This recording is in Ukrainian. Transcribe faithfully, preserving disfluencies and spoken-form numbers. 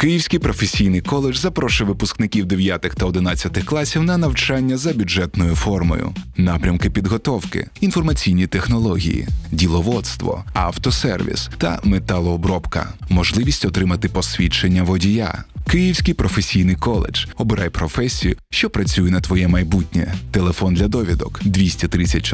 Київський професійний коледж запрошує випускників дев'ятих та одинадцятих класів на навчання за бюджетною формою. Напрямки підготовки – інформаційні технології, діловодство, автосервіс та металообробка. Можливість отримати посвідчення водія. Київський професійний коледж. Обирай професію, що працює на твоє майбутнє. Телефон для довідок двісті тридцять чотири